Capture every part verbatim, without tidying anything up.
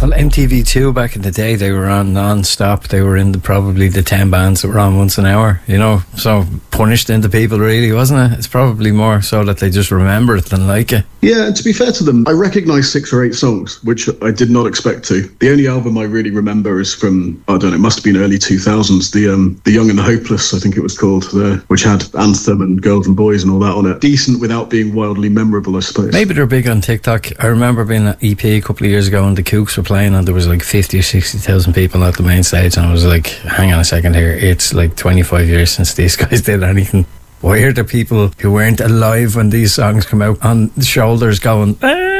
Well, M T V two back in the day, they were on non-stop. They were in the, probably the ten bands that were on once an hour, you know. So punished into people, really, wasn't it? It's probably more so that they just remember it than like it. Yeah, and to be fair to them, I recognise six or eight songs, which I did not expect to. The only album I really remember is from, I don't know, it must have been early two thousands, the um, the Young and the Hopeless, I think it was called, the, which had Anthem and Girls and Boys and all that on it. Decent without being wildly memorable, I suppose. Maybe they're big on TikTok. I remember being at E P a couple of years ago and the Kooks were playing and there was like fifty or sixty thousand people at the main stage, and I was like, hang on a second here, it's like twenty-five years since these guys did anything. Why are there people who weren't alive when these songs come out on the shoulders going,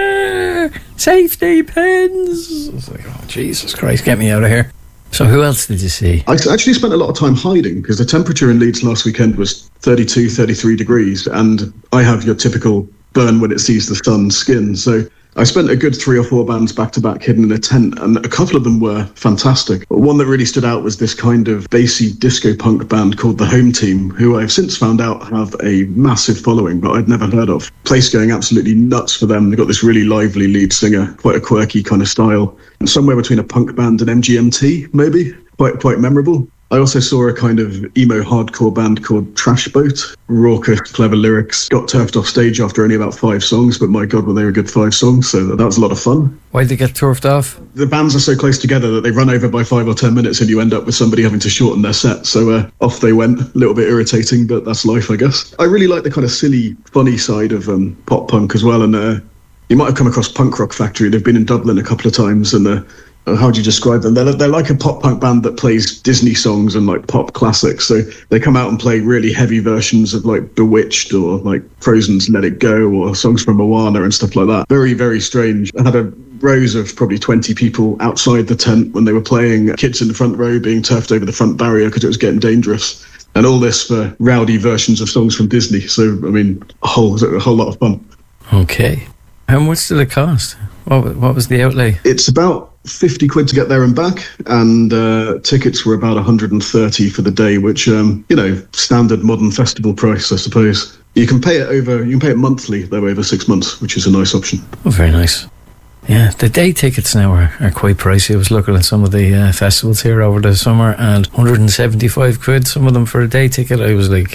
ah, safety pins? I was like, oh, Jesus Christ, get me out of here. So who else did you see? I actually spent a lot of time hiding because the temperature in Leeds last weekend was thirty-two, thirty-three degrees, and I have your typical burn when it sees the sun skin. So I spent a good three or four bands back to back hidden in a tent, and a couple of them were fantastic. But one that really stood out was this kind of bassy disco punk band called The Home Team, who I've since found out have a massive following, but I'd never heard of. Place going absolutely nuts for them. They've got this really lively lead singer, quite a quirky kind of style, and somewhere between a punk band and M G M T, maybe. Quite, quite memorable. I also saw a kind of emo hardcore band called Trash Boat. Raucous, clever lyrics. Got turfed off stage after only about five songs, but my God, were they a good five songs, so that was a lot of fun. Why did they get turfed off? The bands are so close together that they run over by five or ten minutes and you end up with somebody having to shorten their set. So uh, off they went. A little bit irritating, but that's life, I guess. I really like the kind of silly, funny side of um, pop punk as well, and uh, you might have come across Punk Rock Factory. They've been in Dublin a couple of times, and uh, how would you describe them? They're, they're like a pop punk band that plays Disney songs and like pop classics. So they come out and play really heavy versions of like Bewitched or like Frozen's Let It Go or songs from Moana and stuff like that. Very, very strange. I had a rows of probably twenty people outside the tent when they were playing, kids in the front row being turfed over the front barrier because it was getting dangerous. And all this for rowdy versions of songs from Disney. So, I mean, a whole, a whole lot of fun. Okay. How much did it cost? What, what was the outlay? It's about fifty quid to get there and back, and uh, tickets were about one hundred thirty for the day, which, um, you know, standard modern festival price, I suppose. You can pay it over, you can pay it monthly, though, over six months, which is a nice option. Oh, very nice. Yeah, the day tickets now are, are quite pricey. I was looking at some of the uh, festivals here over the summer, and one hundred seventy-five quid, some of them for a day ticket. I was like,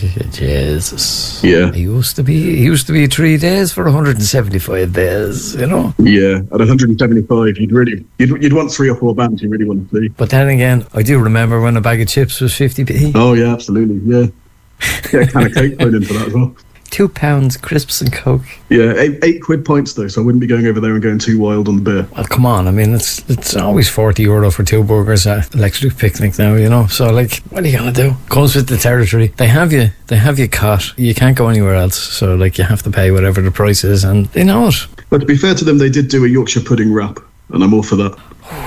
Jesus. Yeah. It used to be, it used to be three days for one hundred seventy-five days, you know? Yeah, at one hundred seventy-five, you'd really, you'd, you'd want three or four bands you really want to see. But then again, I do remember when a bag of chips was fifty p. Oh, yeah, absolutely, yeah. Get a can of Coke thrown in for that as well. Two pounds crisps and Coke. Yeah, eight, eight quid pints though, so I wouldn't be going over there and going too wild on the beer. Well, come on, I mean, it's it's always forty euro for two burgers at Electric Picnic now, you know. So, like, what are you gonna do? Comes with the territory. They have you, they have you caught. You can't go anywhere else. So, like, you have to pay whatever the price is, and they know it. But to be fair to them, they did do a Yorkshire pudding wrap, and I'm all for that.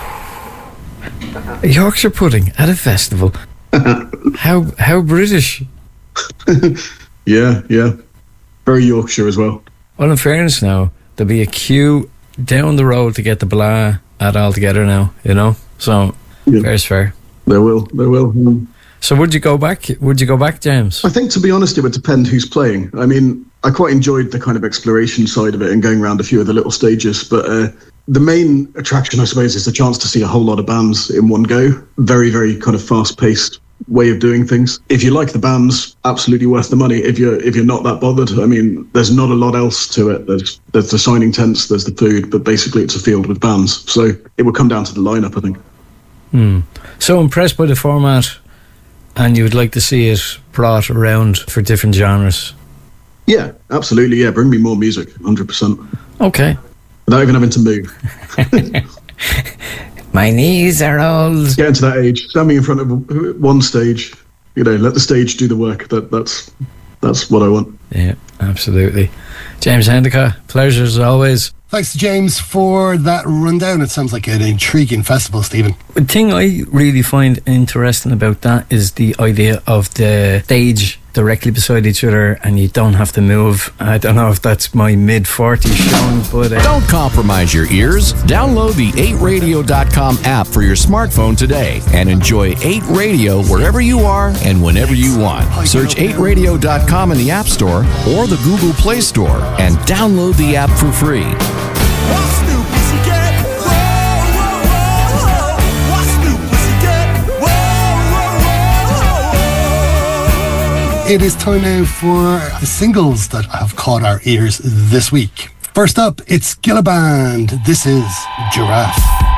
A Yorkshire pudding at a festival. how how British? yeah, yeah. Very Yorkshire as well. Well, in fairness now, there'll be a queue down the road to get the blah at all together now, you know? So, yeah. Fair's fair. There will, there will. Mm. So would you go back? Would you go back, James? I think, to be honest, it would depend who's playing. I mean, I quite enjoyed the kind of exploration side of it and going around a few of the little stages, but uh, the main attraction, I suppose, is the chance to see a whole lot of bands in one go. Very, very kind of fast-paced way of doing things. If you like the bands, absolutely worth the money. If you're if you're not that bothered, I mean, there's not a lot else to it. There's there's the signing tents, there's the food, but basically it's a field with bands. So it will come down to the lineup, I think. Hmm. So impressed by the format, and you would like to see it brought around for different genres? Yeah, absolutely. Yeah, bring me more music, one hundred percent. Okay. Without even having to move. My knees are old. Getting to that age, standing in front of one stage, you know, let the stage do the work. That that's that's what I want. Yeah, absolutely. James Endicott, pleasure as always. Thanks to James for that rundown. It sounds like an intriguing festival, Stephen. The thing I really find interesting about that is the idea of the stage directly beside each other and you don't have to move. I don't know if that's my mid forties showing, but... Uh, don't compromise your ears. Download the eight radio dot com app for your smartphone today and enjoy eight Radio wherever you are and whenever you want. Search eight radio dot com in the App Store or the Google Play Store and download the app for free. How stupid she get? Whoa, whoa, whoa. it is time now for the singles that have caught our ears this week. First up, it's Skillaband. This is Giraffe.